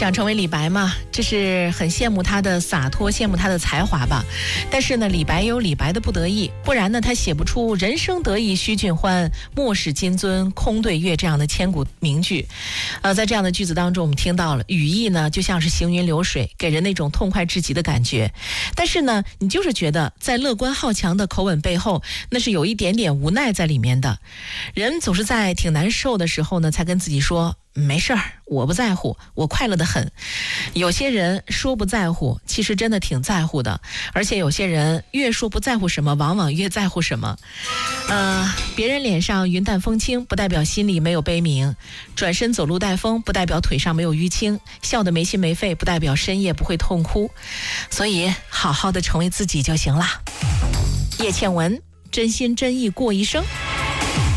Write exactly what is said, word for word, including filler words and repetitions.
想成为李白嘛，这是很羡慕他的洒脱，羡慕他的才华吧。但是呢，李白有李白的不得已，不然呢，他写不出人生得意须尽欢，莫使金樽空对月这样的千古名句。呃，在这样的句子当中，我们听到了语意呢，就像是行云流水，给人那种痛快至极的感觉。但是呢，你就是觉得在乐观好强的口吻背后，那是有一点点无奈在里面的。人总是在挺难受的时候呢，才跟自己说没事儿，我不在乎，我快乐得很。有些人说不在乎，其实真的挺在乎的。而且有些人越说不在乎什么，往往越在乎什么。呃，别人脸上云淡风轻，不代表心里没有悲鸣；转身走路带风，不代表腿上没有淤青；笑得没心没肺，不代表深夜不会痛哭。所以，好好的成为自己就行啦。叶倩文，真心真意过一生。